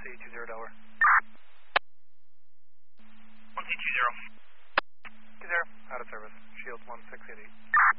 1620 Delaware. 1620. 20, out of service. Shield 1688.